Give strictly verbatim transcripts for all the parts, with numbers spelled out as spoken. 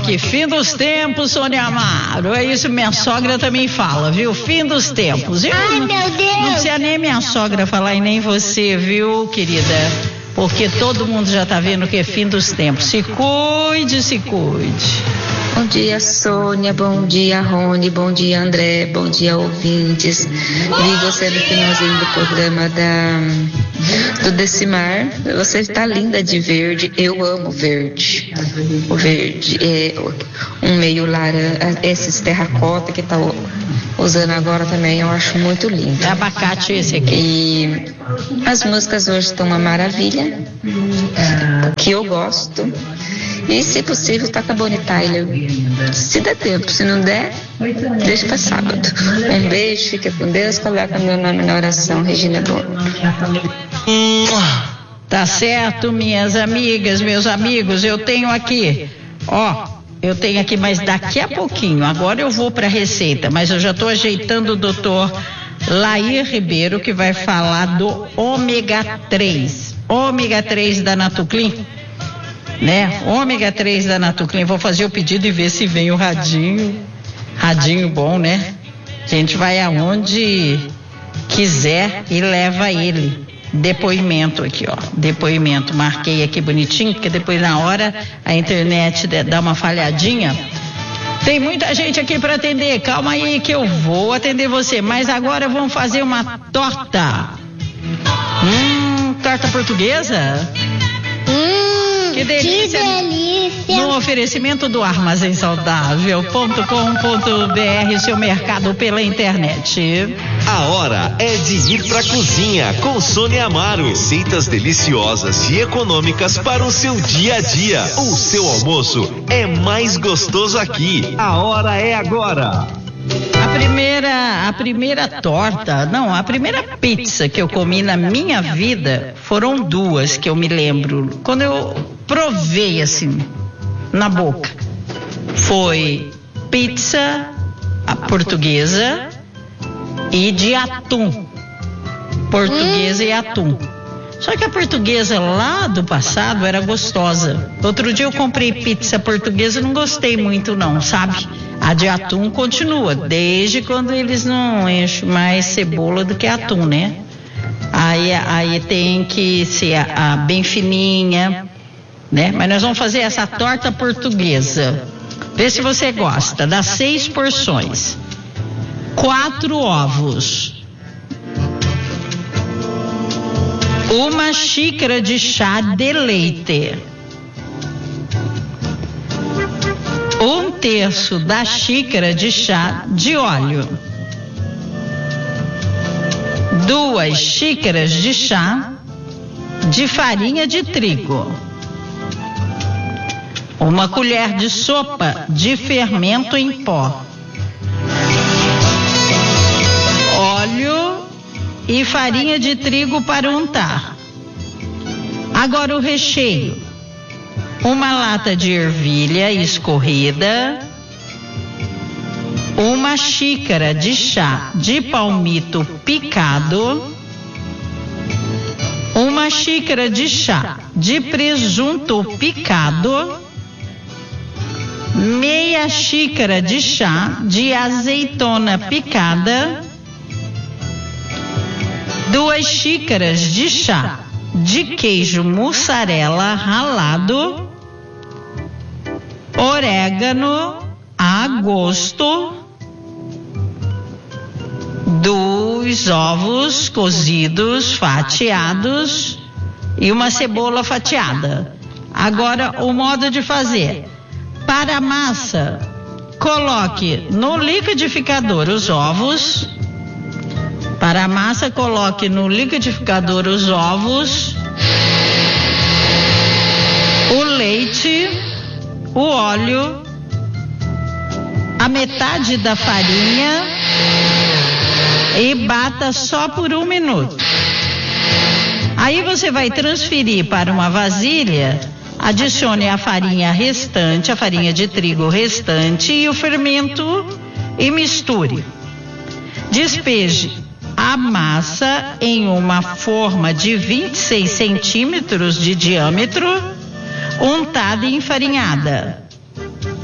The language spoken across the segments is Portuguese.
aqui, fim dos tempos, Sônia Amaro. É isso, minha sogra também fala, viu? Fim dos tempos. Eu, Ai, meu Deus! Não precisa nem minha sogra falar e nem você, viu, querida? Porque todo mundo já tá vendo que é fim dos tempos. Se cuide, se cuide. Bom dia, Sônia. Bom dia, Rony. Bom dia, André. Bom dia, ouvintes. Vi você no finalzinho do programa da, do Decimar. Você está linda de verde. Eu amo verde. O verde é um meio laranja. Esses terracota que está usando agora também, eu acho muito lindo. É abacate esse aqui. E as músicas hoje estão uma maravilha, que eu gosto. E, se possível, toca Bonnie Tyler. Se der tempo, se não der, deixa para sábado. Um beijo, fica com Deus, coloca meu nome na oração, Regina Boa. Tá certo, minhas amigas, meus amigos, eu tenho aqui, ó, eu tenho aqui, mas daqui a pouquinho, agora eu vou para a receita, mas eu já tô ajeitando o doutor Lair Ribeiro, que vai falar do ômega três, ômega três da Natuclean. Né? Ômega três da Natuclean. Vou fazer o pedido e ver se vem o radinho. Radinho bom, né? A gente vai aonde quiser e leva ele. Depoimento aqui, ó. Depoimento. Marquei aqui bonitinho, porque depois na hora a internet dá uma falhadinha. Tem muita gente aqui para atender. Calma aí que eu vou atender você. Mas agora vamos fazer uma torta. Hum, torta portuguesa? Hum. Que delícia. Que delícia. No oferecimento do armazém saudável ponto com ponto br, seu mercado pela internet. A hora é de ir pra cozinha com Sônia Amaro. Receitas deliciosas e econômicas para o seu dia a dia. O seu almoço é mais gostoso aqui. A hora é agora. A primeira, a primeira torta, não, a primeira pizza que eu comi na minha vida foram duas que eu me lembro. Quando eu provei assim, na boca, foi pizza a portuguesa e de atum. Portuguesa hum. e atum. Só que a portuguesa lá do passado era gostosa. Outro dia eu comprei pizza portuguesa e não gostei muito não, sabe? A de atum continua, desde quando eles não enchem mais cebola do que atum, né? Aí, aí tem que ser a, a bem fininha, né? Mas nós vamos fazer essa torta portuguesa. Vê se você gosta. Dá seis porções. Quatro ovos. Uma xícara de chá de leite. Um terço da xícara de chá de óleo. Duas xícaras de chá de farinha de trigo. Uma colher de sopa de fermento em pó. Óleo e farinha de trigo para untar. Agora o recheio. Uma lata de ervilha escorrida, uma xícara de chá de palmito picado, uma xícara de chá de presunto picado, meia xícara de chá de azeitona picada, duas xícaras de chá de queijo mussarela ralado, orégano a gosto, dois ovos cozidos fatiados e uma cebola fatiada. Agora o modo de fazer. Para a massa, coloque no liquidificador os ovos. Para a massa, coloque no liquidificador os ovos, o leite, o óleo, a metade da farinha e bata só por um minuto. Aí você vai transferir para uma vasilha, adicione a farinha restante, a farinha de trigo restante e o fermento e misture. Despeje a massa em uma forma de vinte e seis centímetros de diâmetro, untada e enfarinhada.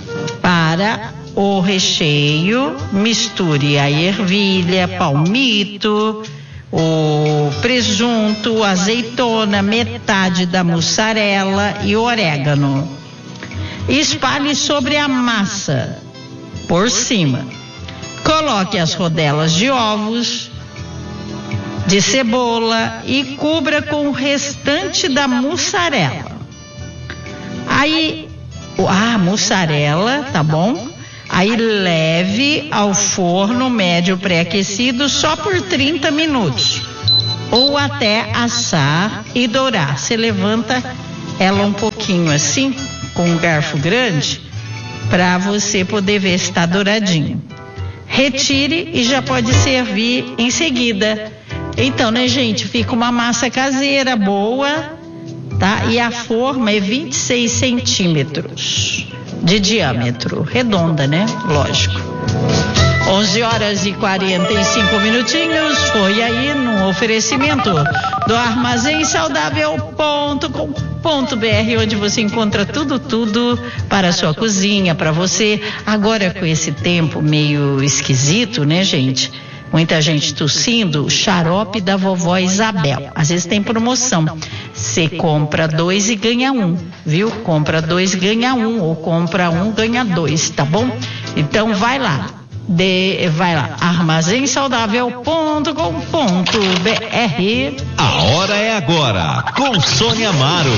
Para o recheio, misture a ervilha, palmito, o presunto, azeitona, metade da mussarela e orégano. Espalhe sobre a massa por cima. Coloque as rodelas de ovos, de cebola e cubra com o restante da mussarela. Aí, a mussarela, tá bom? Aí leve ao forno médio pré-aquecido só por trinta minutos. Ou até assar e dourar. Você levanta ela um pouquinho assim, com um garfo grande, para você poder ver se está douradinho. Retire e já pode servir em seguida. Então, né, gente, fica uma massa caseira boa, tá? E a forma é vinte e seis centímetros de diâmetro, redonda, né? Lógico. onze horas e quarenta e cinco minutinhos, foi aí no oferecimento do armazém saudável ponto com ponto b r, onde você encontra tudo, tudo para a sua cozinha, para você. Agora com esse tempo meio esquisito, né, gente? Muita gente tossindo, o xarope da vovó Isabel. Às vezes tem promoção. Você compra dois e ganha um, viu? Compra dois, ganha um, ou compra um, ganha dois, tá bom? Então vai lá. De, vai lá, armazém saudável ponto com ponto b r. A hora é agora, com Sônia Amaro.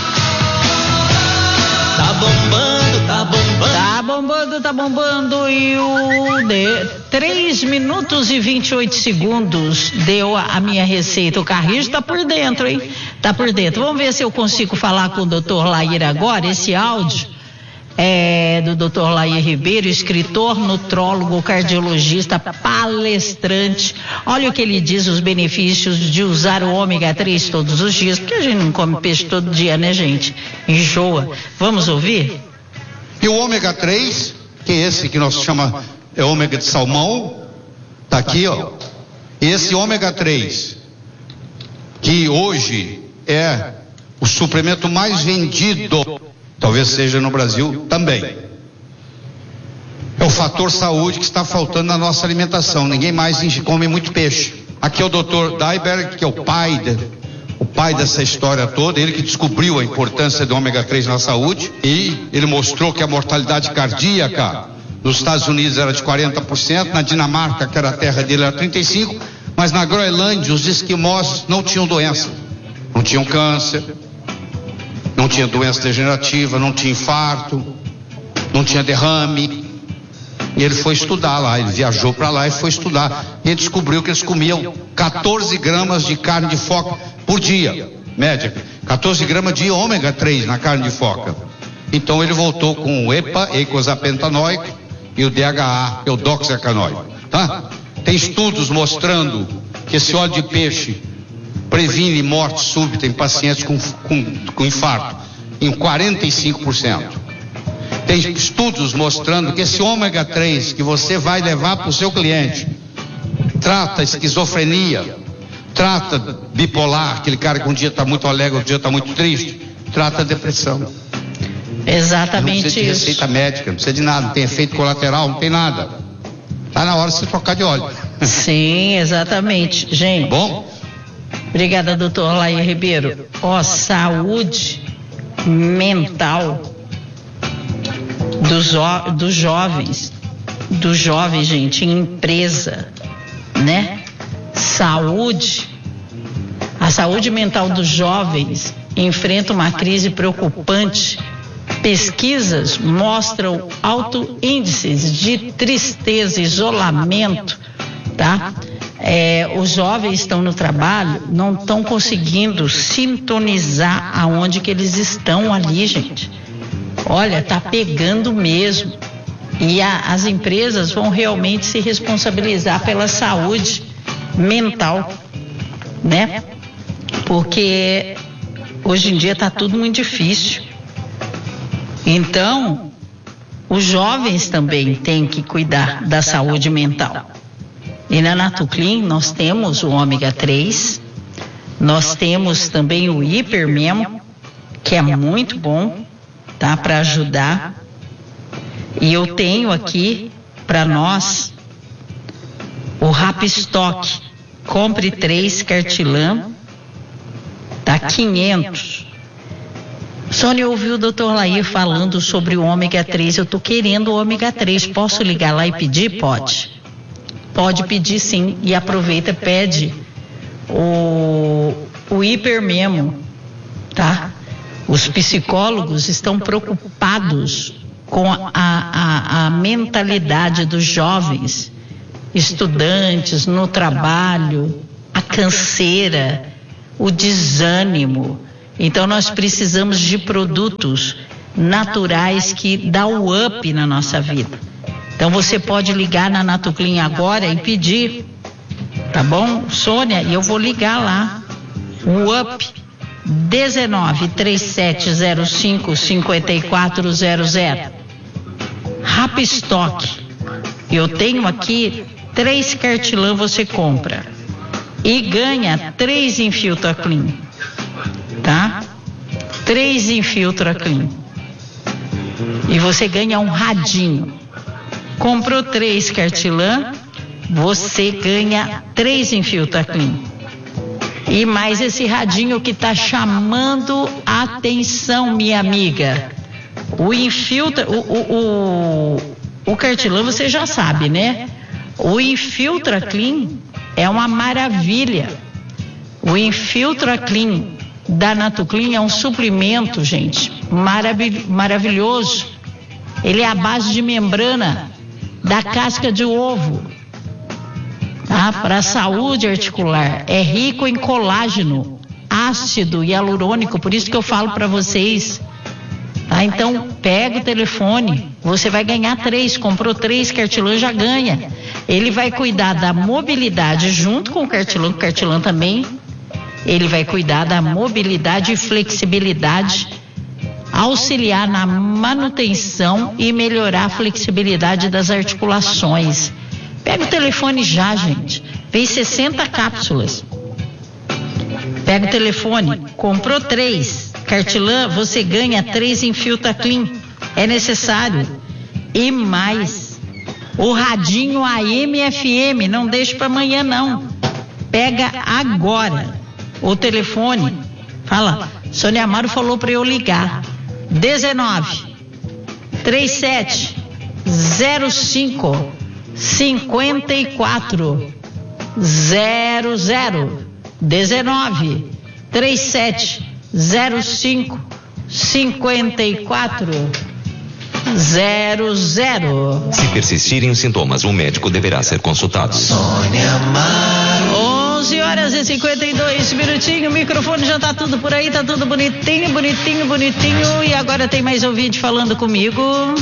Tá bombando, tá bombando. Tá bombando, tá bombando. E o de três minutos e vinte e oito segundos deu a, a minha receita. O Carrijo tá por dentro, hein? Tá por dentro. Vamos ver se eu consigo falar com o doutor Lair agora, esse áudio. É, do doutor Lair Ribeiro, escritor, nutrólogo, cardiologista, palestrante. Olha o que ele diz, os benefícios de usar o ômega três todos os dias, porque a gente não come peixe todo dia, né, gente? Enjoa. Vamos ouvir? E o ômega três, que é esse que nós chamamos é ômega de salmão, tá aqui, ó. Esse ômega três, que hoje é o suplemento mais vendido, talvez seja no Brasil também. É o fator saúde que está faltando na nossa alimentação. Ninguém mais come muito peixe. Aqui é o doutor Daiberg, que é o pai, de, o pai dessa história toda. Ele que descobriu a importância do ômega três na saúde. E ele mostrou que a mortalidade cardíaca nos Estados Unidos era de quarenta por cento, na Dinamarca, que era a terra dele, era trinta e cinco por cento, mas na Groenlândia os esquimós não tinham doença. Não tinham câncer, não tinha doença degenerativa, não tinha infarto, não tinha derrame. E ele foi estudar lá, ele viajou para lá e foi estudar. E ele descobriu que eles comiam quatorze gramas de carne de foca por dia, média. quatorze gramas de ômega três na carne de foca. Então ele voltou com o E P A, eicosapentanoico, e o D H A, que é o doxecanoico, tá? Tem estudos mostrando que esse óleo de peixe previne morte súbita em pacientes com, com, com infarto em quarenta e cinco por cento. Tem estudos mostrando que esse ômega três que você vai levar para o seu cliente trata esquizofrenia, trata bipolar, aquele cara que um dia está muito alegre, outro dia está muito triste, trata depressão. Exatamente. Não precisa de receita médica, não precisa de nada, não tem efeito colateral, não tem nada. Está na hora de você trocar de óleo. Sim, exatamente. Gente. Tá bom? Obrigada, doutor Lair Ribeiro. Ó, saúde mental dos, dos jovens, dos jovens, gente, em empresa, né? Saúde, a saúde mental dos jovens enfrenta uma crise preocupante. Pesquisas mostram alto índices de tristeza, isolamento, tá? É, os jovens estão no trabalho, não estão conseguindo sintonizar aonde que eles estão ali, gente. Olha, tá pegando mesmo. E a, as empresas vão realmente se responsabilizar pela saúde mental, né? Porque hoje em dia tá tudo muito difícil. Então, os jovens também têm que cuidar da saúde mental. E na Natuclean nós temos o ômega três, nós temos também o hipermemo, que é muito bom, tá? Para ajudar. E eu tenho aqui para nós o Rapistock. Compre três, Cartilã, tá quinhentos. Sônia ouviu o doutor Lair falando sobre o ômega três. Eu tô querendo o ômega três. Posso ligar lá e pedir? Pode. Pode pedir sim. E aproveita, pede o, o hipermemo, tá? Os psicólogos estão preocupados com a, a, a mentalidade dos jovens, estudantes, no trabalho, a canseira, o desânimo. Então nós precisamos de produtos naturais que dão o up na nossa vida. Então você pode ligar na Natoclin agora e pedir, tá bom, Sônia? E eu vou ligar lá, o up dezenove, trinta e sete zero cinco, cinquenta e quatro zero zero. Rapistock. Eu tenho aqui três Cartilã, você compra e ganha três Infiltra Clean, tá? Três Infiltra Clean e você ganha um radinho. Comprou três Cartilã, você ganha três Infiltra Clean e mais esse radinho que tá chamando a atenção, minha amiga. O Infiltra, o, o, o, o Cartilã você já sabe, né? O Infiltra Clean é uma maravilha. O Infiltra Clean da Natoclin é um suplemento, gente, maravil- maravilhoso. Ele é a base de membrana da casca de ovo, tá? Para a saúde articular. É rico em colágeno, ácido e hialurônico, por isso que eu falo para vocês. Tá? Então, pega o telefone, você vai ganhar três, comprou três, Cartilã já ganha. Ele vai cuidar da mobilidade junto com o Cartilã, o Cartilã também, ele vai cuidar da mobilidade e flexibilidade, auxiliar na manutenção e melhorar a flexibilidade das articulações. Pega o telefone já, gente, vem sessenta cápsulas. Pega o telefone, comprou três Cartilã, você ganha três Infiltra Clean, é necessário. E mais, o radinho A M F M, não deixe para amanhã não. Pega agora o telefone, fala, Sônia Amaro falou para eu ligar. dezenove, trinta e sete, zero cinco, cinquenta e quatro, zero zero. dezenove, trinta e sete, zero cinco, cinquenta e quatro, zero zero. Se persistirem os sintomas, o médico deverá ser consultado. Sônia Amaro. onze horas e cinquenta e dois minutinhos, o microfone já tá tudo por aí, tá tudo bonitinho, bonitinho, bonitinho. E agora tem mais ouvinte falando comigo.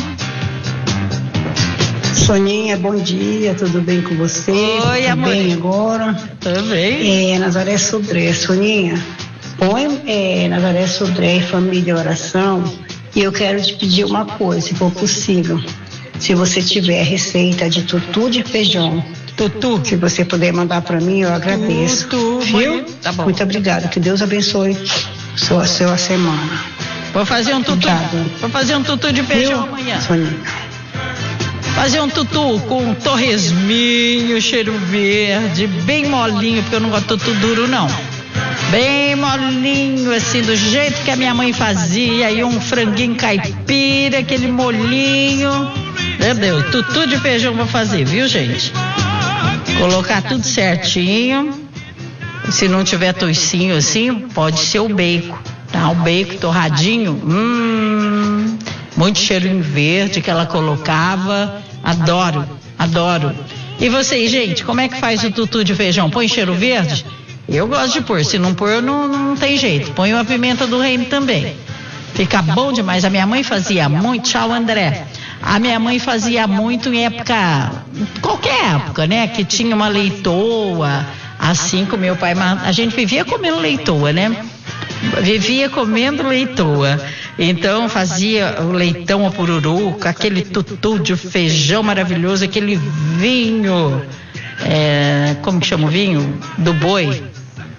Soninha, bom dia, tudo bem com você? Oi, tudo amor. bem agora? Tudo bem? É, Nazaré Sodré, Soninha, põe é, Nazaré Sodré e Família Oração, e eu quero te pedir uma coisa, se for possível. Se você tiver receita de tutu de feijão, Tutu. se você puder mandar para mim, eu agradeço. Tutu, viu? tá bom. Muito obrigada, que Deus abençoe sua, sua semana. Vou fazer um tutu. Obrigada. Vou fazer um tutu de feijão Viu, amanhã. Soninha? Fazer um tutu com torresminho, cheiro verde, bem molinho, porque eu não gosto de tutu duro, não. Bem molinho, assim, do jeito que a minha mãe fazia, e um franguinho caipira, aquele molinho. Meu Deus, tutu de feijão vou fazer, viu, gente? Colocar tudo certinho. Se não tiver toicinho assim, pode ser o bacon, tá? O bacon torradinho, hum... muito cheirinho verde que ela colocava. Adoro, adoro. E vocês, gente, como é que faz o tutu de feijão? Põe cheiro verde? Eu gosto de pôr, se não pôr não, não tem jeito. Põe uma pimenta do reino também. Fica bom demais. A minha mãe fazia muito. Tchau, André. A minha mãe fazia muito em época, qualquer época, né? Que tinha uma leitoa, assim como meu pai. A gente vivia comendo leitoa, né? Vivia comendo leitoa. Então fazia o leitão ao pururu, com aquele tutu de feijão maravilhoso, aquele vinho, é, como que chama o vinho? Do boi.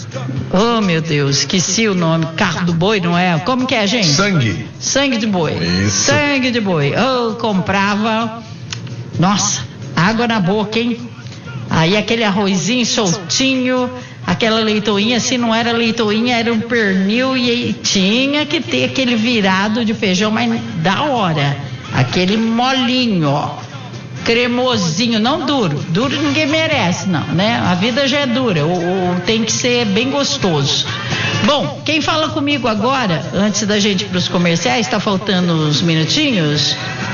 Oh, meu Deus, esqueci o nome. Carro do boi, não é? Como que é, gente? Sangue. Sangue de boi. Isso. Sangue de boi. Eu comprava, nossa, água na boca, hein? Aí aquele arrozinho soltinho, aquela leitoinha, se não era leitoinha, era um pernil e tinha que ter aquele virado de feijão, mas da hora. Aquele molinho, ó. Cremosinho, não duro. Duro ninguém merece, não, né? A vida já é dura, o, o, tem que ser bem gostoso. Bom, quem fala comigo agora, antes da gente ir para os comerciais, está faltando uns minutinhos.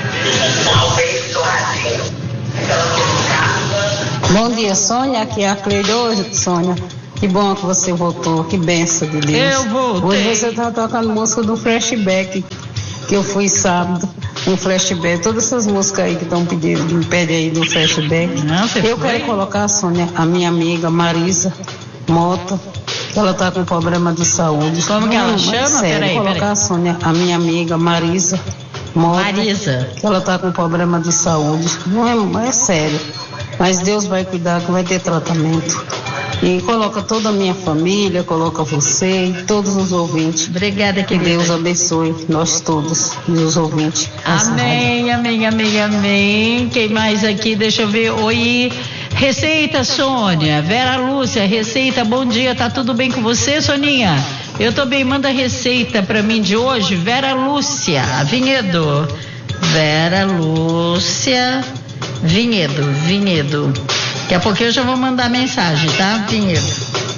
Bom dia, Sônia, aqui é a Cleide. Sônia, que bom que você voltou, que benção de Deus. Eu voltei. Hoje você está tocando música do flashback, que eu fui sábado. Um flashback, todas essas músicas aí que estão pedindo, me pedem aí do flashback. Não, eu foi? quero colocar, Sônia, a minha amiga Marisa Mota, que ela está com problema de saúde. Como que ela Não, chama? É sério, Peraí, colocar, peraí. Sônia, a minha amiga Marisa Mota, Marisa. que ela está com problema de saúde. Não é, é sério, mas Deus vai cuidar, que vai ter tratamento. E coloca toda a minha família, coloca você e todos os ouvintes. Obrigada, Que querida. Deus abençoe nós todos e os ouvintes. Amém, amém, amém, amém. Quem mais aqui? Deixa eu ver. Oi, receita, Sônia. Vera Lúcia, receita, bom dia. Tá tudo bem com você, Soninha? Eu tô bem, manda receita pra mim de hoje. Vera Lúcia, Vinhedo. Vera Lúcia, Vinhedo, Vinhedo. Daqui a pouquinho eu já vou mandar mensagem, tá, Vinhedo?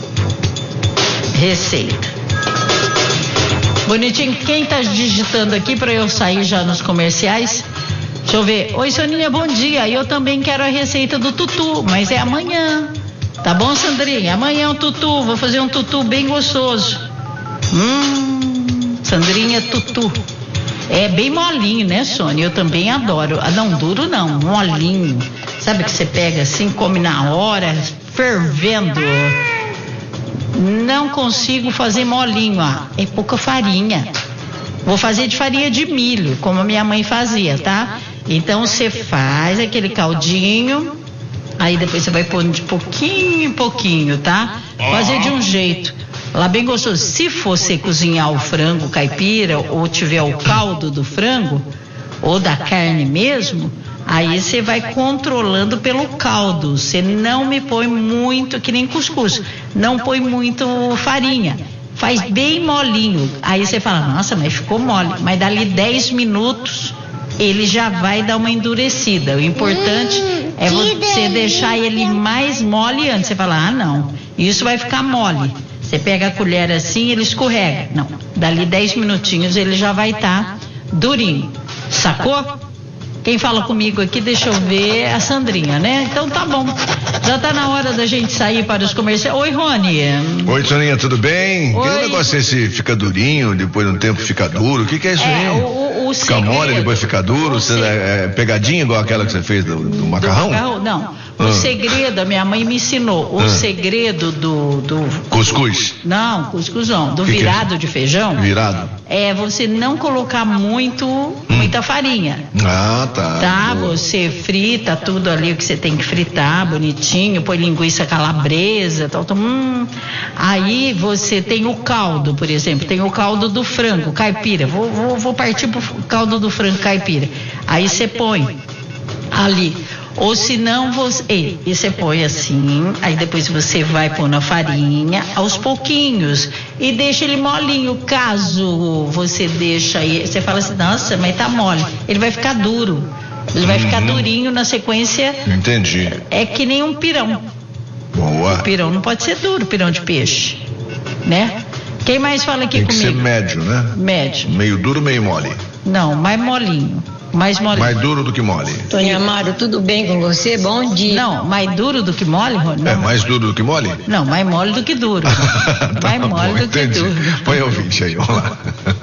Receita. Bonitinho, quem tá digitando aqui para eu sair já nos comerciais? Deixa eu ver. Oi, Soninha, bom dia. Eu também quero a receita do tutu, mas é amanhã. Tá bom, Sandrinha? Amanhã é um tutu. Vou fazer um tutu bem gostoso. Hum, Sandrinha, tutu. É bem molinho, né, Sônia? Eu também adoro. Ah, não, duro não, molinho. Sabe que você pega assim, come na hora, fervendo. Não consigo fazer molinho, ó. É pouca farinha. Vou fazer de farinha de milho, como a minha mãe fazia, tá? Então você faz aquele caldinho, aí depois você vai pondo de pouquinho em pouquinho, tá? Fazer de um jeito. Lá bem gostoso. Se você cozinhar o frango caipira ou tiver o caldo do frango ou da carne mesmo, aí você vai controlando pelo caldo. Você não me põe muito, que nem cuscuz, não põe muito farinha. Faz bem molinho. Aí você fala, nossa, mas ficou mole. Mas dali dez minutos ele já vai dar uma endurecida. O importante hum, é você delícia. Deixar ele mais mole antes. Você fala, ah, não, isso vai ficar mole. Você pega a colher assim, ele escorrega. Não, dali dez minutinhos ele já vai estar tá durinho. Sacou? Quem fala comigo aqui, deixa eu ver, a Sandrinha, né? Então tá bom. Já tá na hora da gente sair para os comerciais. Oi, Rony. Oi, Soninha, tudo bem? Oi. Que negócio é esse? Fica durinho, depois de um tempo fica duro? O que que é isso É, aí? o, o, o Fica segredo, mole, depois fica duro? Você, é, é pegadinha igual aquela que você fez do, do macarrão? Do macarrão? Não. O Ah. segredo, a minha mãe me ensinou. O Ah. segredo do, do. Cuscuz? Não, cuscuz não. Do Que que é virado isso? de feijão. Virado? É você não colocar muito, muita farinha. Ah, tá. Tá, Boa. você frita tudo ali o que você tem que fritar, bonitinho, põe linguiça calabresa, tal, tal. Hum. Aí você tem o caldo, por exemplo, tem o caldo do frango caipira. Vou, vou, vou partir pro caldo do frango caipira. Aí você põe ali. Ou se não, você, e, e você põe assim, aí depois você vai pôr na farinha aos pouquinhos e deixa ele molinho. Caso você deixa aí, você fala assim, nossa, mas tá mole, ele vai ficar duro, ele vai ficar durinho na sequência. Entendi. É que nem um pirão. Boa. O pirão não pode ser duro, pirão de peixe, né? Quem mais fala aqui Tem que comigo? ser médio, né? Médio. Meio duro, meio mole. Não, mais molinho. Mais molinho. Mais duro do que mole. Tony Amaro, tudo bem com você? Bom dia. Não, mais duro do que mole, Rony? Não. É mais duro do que mole? Não, mais mole do que duro. Tá mais mole bom, do que entendi. duro. Põe o ouvinte aí, vamos lá.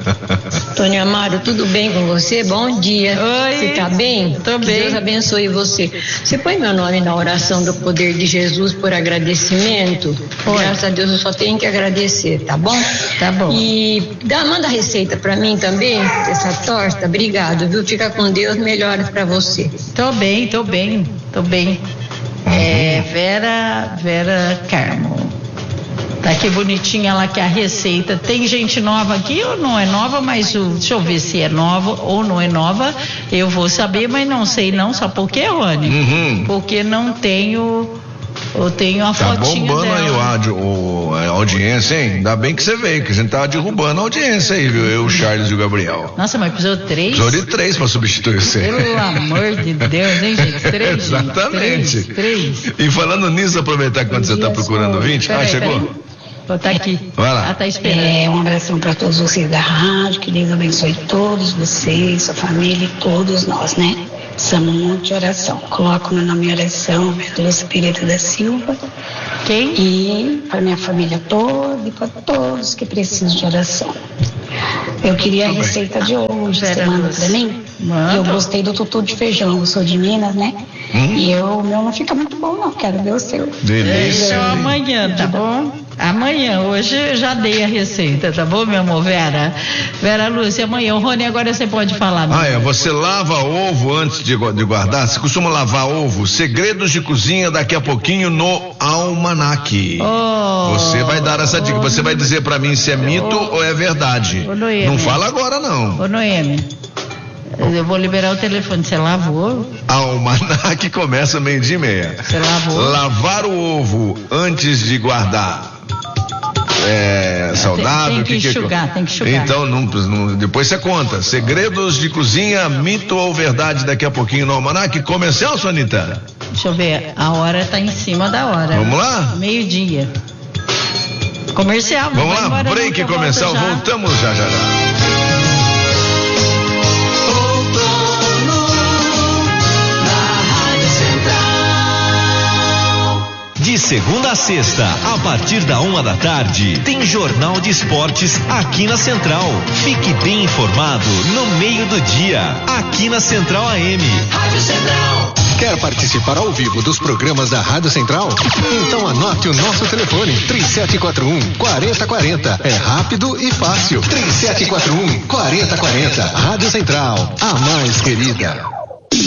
Tony Amaro, tudo bem com você? Bom dia. Oi. Você tá bem? Tô Que bem. Deus abençoe você. Você põe meu nome na oração do poder de Jesus por agradecimento? Põe. Graças a Deus eu só tenho que agradecer, tá bom? Tá bom. E dá, manda a receita pra mim também, dessa torta. Obrigado, viu? Fica com Deus, melhoras pra você. Tô bem, tô bem, tô bem. É Vera, Vera Carmo. Tá aqui bonitinha lá que a receita. Tem gente nova aqui ou não é nova, mas o, deixa eu ver se é nova ou não é nova. Eu vou saber, mas não sei não. Só por quê, Rony? Uhum. Porque não tenho. Eu tenho a Tá fotinha bombando dela. aí o áudio, o, a audiência, hein? Ainda bem que você veio, que a gente tava derrubando a audiência aí, viu? Eu, o Charles e o Gabriel. Nossa, mas precisou três? Precisou de três pra substituir você. Pelo amor de Deus, hein, gente? Três, gente? Exatamente. Três, três. E falando nisso, aproveitar quando você tá procurando ouvinte. Ah, Peraí, chegou? peraí. Vou tá aqui. Vai lá. Ah, tá esperando. É, um abração para todos vocês da rádio, que Deus abençoe todos vocês, sua família e todos nós, né? Precisamos muito de oração. Coloco meu nome em oração, Lúcia Pereira da Silva. Quem? E para minha família toda e para todos que precisam de oração. Eu queria a receita de hoje, Vera você manda Lúcia. para mim? Manda. Eu gostei do tutu de feijão, eu sou de Minas, né? Hum. E eu, o meu não fica muito bom não, quero ver o seu. Delícia. Então amanhã, tá bom? Amanhã, hoje eu já dei a receita, tá bom, meu amor, Vera? Vera Lúcia, amanhã. O Rony, agora você pode falar. Ah, é, meu. você lava ovo antes de, gu- de guardar? Você costuma lavar ovo? Segredos de cozinha daqui a pouquinho no Almanac. Oh. Você vai dar essa dica, você vai dizer pra mim se é mito ou é verdade. Ô, Noemi. Não fala agora não. Ô, Noemi, eu vou liberar o telefone. Você lavou? Almanac começa meio-dia e meia. Você lavou? Lavar o ovo antes de guardar. É saudável? Tem- tem que que enxugar, tem que enxugar. Então, não, não- depois você conta. Segredos de cozinha, mito ou verdade daqui a pouquinho no Almanac. Comercial, Sonita? Deixa eu ver, a hora tá em cima da hora. Vamos lá? Meio-dia. Comercial, não Vamos vai lá, embora não, break que eu volto comercial, já. voltamos já já já. De segunda a sexta, a partir da uma da tarde, tem Jornal de Esportes aqui na Central. Fique bem informado no meio do dia, aqui na Central A M. Rádio Central. Quer participar ao vivo dos programas da Rádio Central? Então anote o nosso telefone, três sete quatro um, quatro zero quatro zero. É rápido e fácil. três sete quatro um, quatro zero quatro zero. Rádio Central, a mais querida.